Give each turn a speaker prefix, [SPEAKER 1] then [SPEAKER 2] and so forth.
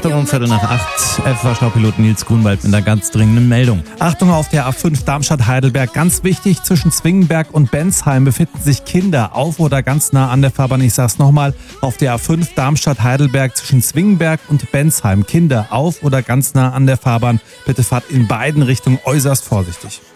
[SPEAKER 1] Achtung, um 7:45, FH-Staupilot Nils Grunwald mit einer ganz dringenden Meldung. Achtung, auf der A5 Darmstadt-Heidelberg, ganz wichtig, zwischen Zwingenberg und Bensheim befinden sich Kinder auf oder ganz nah an der Fahrbahn. Ich sag's nochmal, auf der A5 Darmstadt-Heidelberg zwischen Zwingenberg und Bensheim, Kinder auf oder ganz nah an der Fahrbahn. Bitte fahrt in beiden Richtungen äußerst vorsichtig.